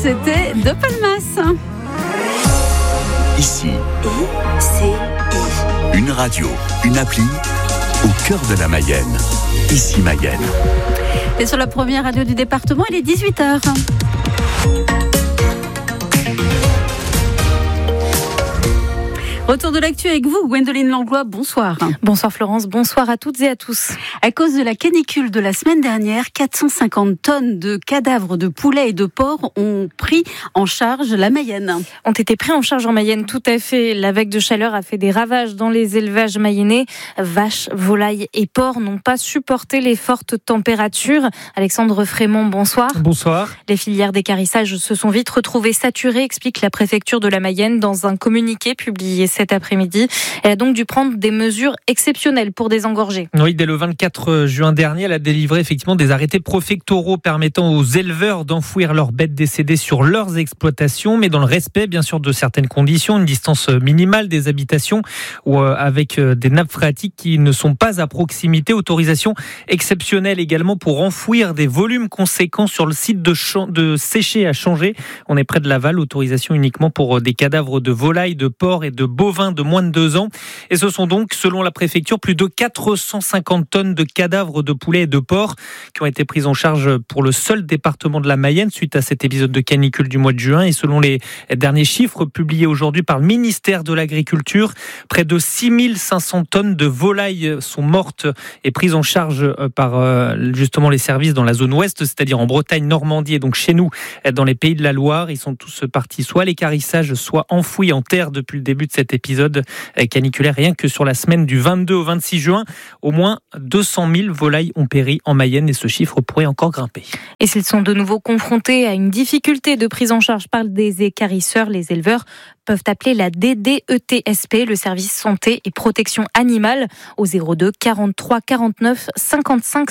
c'était De Palmas. Ici, une radio, une appli au cœur de la Mayenne. Ici Mayenne. Et sur la première radio du département, il est 18h. Retour de l'actu avec vous, Gwendoline Langlois, bonsoir. Bonsoir Florence, bonsoir à toutes et à tous. À cause de la canicule de la semaine dernière, 450 tonnes de cadavres de poulets et de porcs ont pris en charge la Mayenne. Ont été pris en charge en Mayenne, tout à fait. La vague de chaleur a fait des ravages dans les élevages mayennais. Vaches, volailles et porcs n'ont pas supporté les fortes températures. Alexandre Frémont, bonsoir. Bonsoir. Les filières d'équarrissage se sont vite retrouvées saturées, explique la préfecture de la Mayenne dans un communiqué publié cet après-midi. Elle a donc dû prendre des mesures exceptionnelles pour désengorger. Oui, dès le 24 juin dernier, elle a délivré effectivement des arrêtés préfectoraux permettant aux éleveurs d'enfouir leurs bêtes décédées sur leurs exploitations, mais dans le respect, bien sûr, de certaines conditions, une distance minimale des habitations ou avec des nappes phréatiques qui ne sont pas à proximité. Autorisation exceptionnelle également pour enfouir des volumes conséquents sur le site de sécher à changer. On est près de Laval, autorisation uniquement pour des cadavres de volailles, de porcs et de bovins de moins de 2 ans. Et ce sont donc, selon la préfecture, plus de 450 tonnes de cadavres de poulets et de porcs qui ont été prises en charge pour le seul département de la Mayenne suite à cet épisode de canicule du mois de juin. Et selon les derniers chiffres publiés aujourd'hui par le ministère de l'Agriculture, près de 6500 tonnes de volailles sont mortes et prises en charge par justement les services dans la zone ouest, c'est-à-dire en Bretagne, Normandie et donc chez nous dans les Pays de la Loire. Ils sont tous partis soit à l'équarrissage, soit enfouis en terre depuis le début de cet épisode caniculaire. Rien que sur la semaine du 22 au 26 juin, au moins 200 000 volailles ont péri en Mayenne et ce chiffre pourrait encore grimper. Et s'ils sont de nouveau confrontés à une difficulté de prise en charge par des équarrisseurs, les éleveurs peuvent appeler la DDETSP, le service santé et protection animale, au 02 43 49 55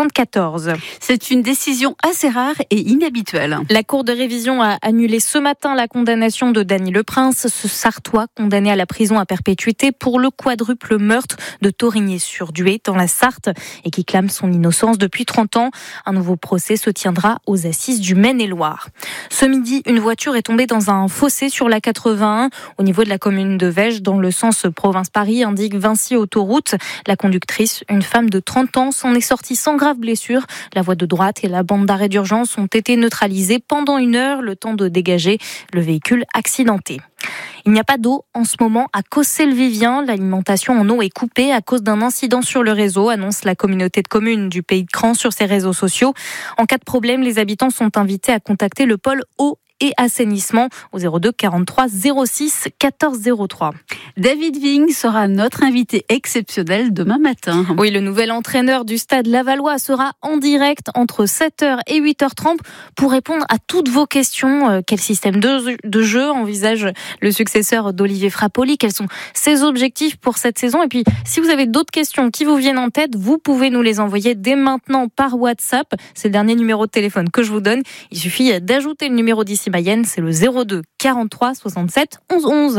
74. C'est une décision assez rare et inhabituelle. La Cour de révision a annulé ce matin la condamnation de Dany Leprince, ce Sartois condamné à la prison à perpétuité pour le quadruple meurtre de Thorigné-sur-Dué dans la Sarthe et qui clame son innocence depuis 30 ans. Un nouveau procès se tiendra aux assises du Maine-et-Loire. Ce midi, une voiture est tombée dans un fossé sur la 81 au niveau de la commune de Vège dans le sens province-Paris, indique Vinci Autoroute. La conductrice, une femme de 30 ans, s'en est sortie sans grave blessure. La voie de droite et la bande d'arrêt d'urgence ont été neutralisées pendant 1 heure, le temps de dégager le véhicule accidenté. Il n'y a pas d'eau en ce moment à Cossé-le-Vivien. L'alimentation en eau est coupée à cause d'un incident sur le réseau, annonce la communauté de communes du Pays de Cran sur ses réseaux sociaux. En cas de problème, les habitants sont invités à contacter le pôle eau et assainissement au 02 43 06 14 03. David Ving sera notre invité exceptionnel demain matin. Oui, le nouvel entraîneur du Stade Lavallois sera en direct entre 7h et 8h30 pour répondre à toutes vos questions. Quel système de jeu envisage le successeur d'Olivier Frappoli? Quels sont ses objectifs pour cette saison? Et puis, si vous avez d'autres questions qui vous viennent en tête, vous pouvez nous les envoyer dès maintenant par WhatsApp. C'est le dernier numéro de téléphone que je vous donne. Il suffit d'ajouter le numéro d'ici Mayenne, c'est le 02 43 67 11 11.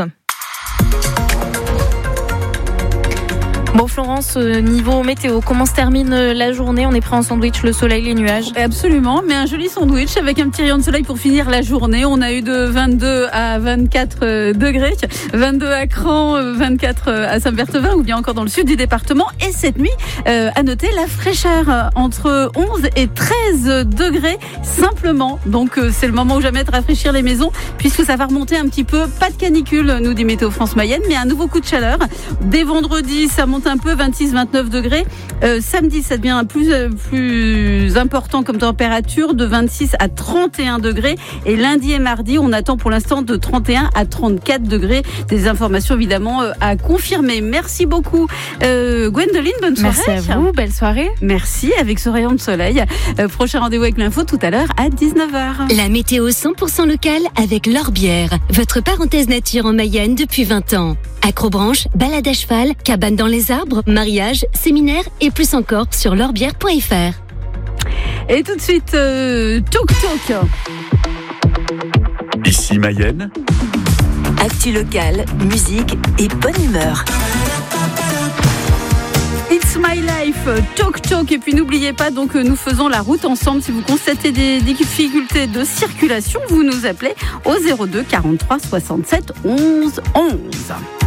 Bon Florence, niveau météo, comment se termine la journée? On est prêt en sandwich, le soleil, les nuages? Absolument, mais un joli sandwich avec un petit rayon de soleil pour finir la journée. On a eu de 22 à 24 degrés, 22 à Cran, 24 à Saint-Berthevin ou bien encore dans le sud du département. Et cette nuit, à noter la fraîcheur entre 11 et 13 degrés simplement. Donc c'est le moment ou jamais de rafraîchir les maisons puisque ça va remonter un petit peu. Pas de canicule, nous dit Météo France Mayenne, mais un nouveau coup de chaleur. Dès vendredi, ça monte un peu, 26-29 degrés. Samedi, ça devient plus important comme température, de 26 à 31 degrés. Et lundi et mardi, on attend pour l'instant de 31 à 34 degrés. Des informations évidemment à confirmer. Merci beaucoup Gwendoline, bonne soirée. Merci à vous, belle soirée. Merci, avec ce rayon de soleil. Prochain rendez-vous avec l'info tout à l'heure à 19h. La météo 100% locale avec L'Orbière, votre parenthèse nature en Mayenne depuis 20 ans. Acrobranche, balade à cheval, cabane dans les arbres, mariage, séminaire et plus encore sur l'orbière.fr. Et tout de suite, Tuk Tuk. Ici Mayenne. Actu locale, musique et bonne humeur. It's My Life, Talk Talk. Et puis n'oubliez pas, donc nous faisons la route ensemble. Si vous constatez des difficultés de circulation, vous nous appelez au 02 43 67 11 11.